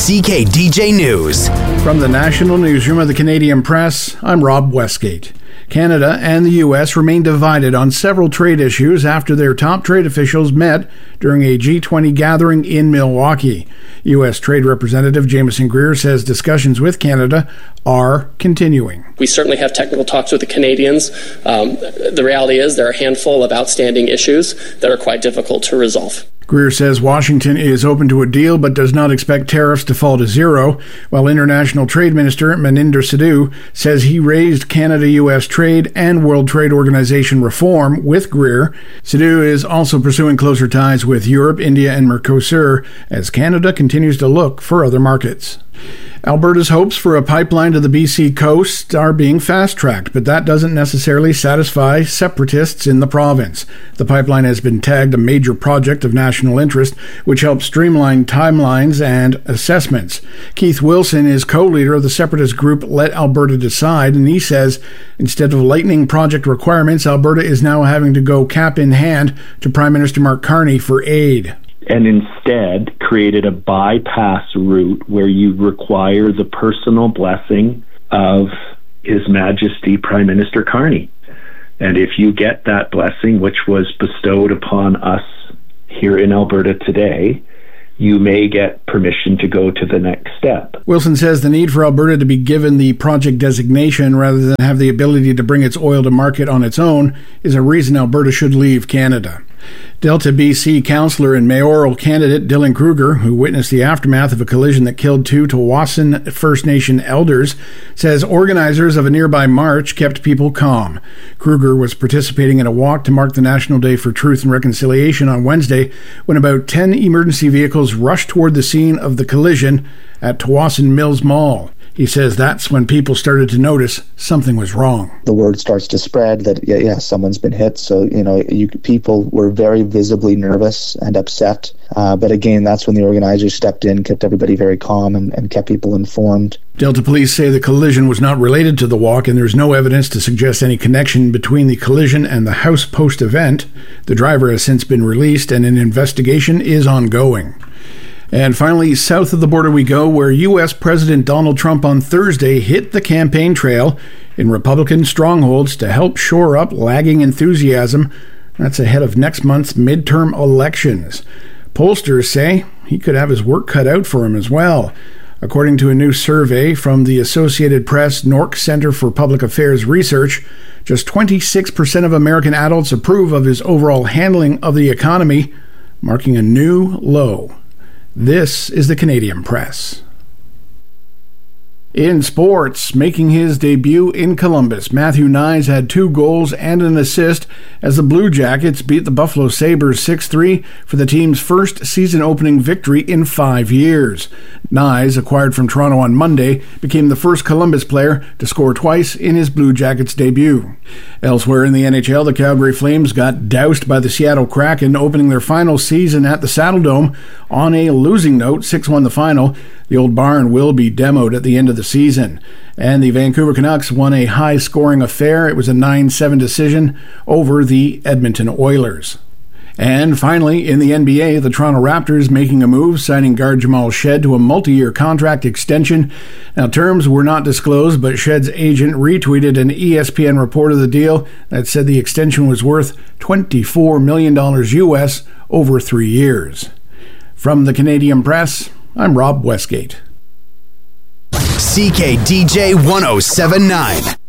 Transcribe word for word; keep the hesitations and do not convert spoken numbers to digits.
C K D J News. From the National Newsroom of the Canadian Press, I'm Rob Westgate. Canada and the U S remain divided on several trade issues after their top trade officials met during a G twenty gathering in Milwaukee. U S Trade Representative Jameson Greer says discussions with Canada are continuing. We certainly have technical talks with the Canadians. Um, the reality is there are a handful of outstanding issues that are quite difficult to resolve. Greer says Washington is open to a deal but does not expect tariffs to fall to zero, while International Trade Minister Maninder Sidhu says he raised Canada-U S trade and World Trade Organization reform with Greer. Sidhu is also pursuing closer ties with Europe, India, and Mercosur as Canada continues to look for other markets. Alberta's hopes for a pipeline to the B C coast are being fast-tracked, but that doesn't necessarily satisfy separatists in the province. The pipeline has been tagged a major project of national interest, which helps streamline timelines and assessments. Keith Wilson is co-leader of the separatist group Let Alberta Decide, and he says instead of lightening project requirements, Alberta is now having to go cap in hand to Prime Minister Mark Carney for aid. And instead created a bypass route where you require the personal blessing of His Majesty Prime Minister Carney. And if you get that blessing, which was bestowed upon us here in Alberta today, you may get permission to go to the next step. Wilson says the need for Alberta to be given the project designation rather than have the ability to bring its oil to market on its own is a reason Alberta should leave Canada. Delta B C councillor and mayoral candidate Dylan Kruger, who witnessed the aftermath of a collision that killed two Tsawwassen First Nation elders, says organizers of a nearby march kept people calm. Kruger was participating in a walk to mark the National Day for Truth and Reconciliation on Wednesday when about ten emergency vehicles rushed toward the scene of the collision at Tsawwassen Mills Mall. He says that's when people started to notice something was wrong. The word starts to spread that, yeah, yeah someone's been hit. So, you know, you, people were very visibly nervous and upset. Uh, but again, that's when the organizers stepped in, kept everybody very calm, and, and kept people informed. Delta police say the collision was not related to the walk, and there's no evidence to suggest any connection between the collision and the House Post event. The driver has since been released, and an investigation is ongoing. And finally, south of the border we go, where U S President Donald Trump on Thursday hit the campaign trail in Republican strongholds to help shore up lagging enthusiasm. That's ahead of next month's midterm elections. Pollsters say he could have his work cut out for him as well. According to a new survey from the Associated Press Nork Center for Public Affairs Research, just twenty-six percent of American adults approve of his overall handling of the economy, marking a new low. This is the Canadian Press. In sports, making his debut in Columbus, Matthew Knies had two goals and an assist as the Blue Jackets beat the Buffalo Sabres six three for the team's first season-opening victory in five years. Knies, acquired from Toronto on Monday, became the first Columbus player to score twice in his Blue Jackets debut. Elsewhere in the N H L, the Calgary Flames got doused by the Seattle Kraken, opening their final season at the Saddledome on a losing note, six one the final. The old barn will be demoed at the end of the season. And the Vancouver Canucks won a high-scoring affair. It was a nine seven decision over the Edmonton Oilers. And finally, in the N B A, the Toronto Raptors making a move, signing guard Jamal Shead to a multi-year contract extension. Now, terms were not disclosed, but Shead's agent retweeted an E S P N report of the deal that said the extension was worth twenty-four million dollars U S over three years. From the Canadian Press, I'm Rob Westgate. C K D J one oh seven point nine.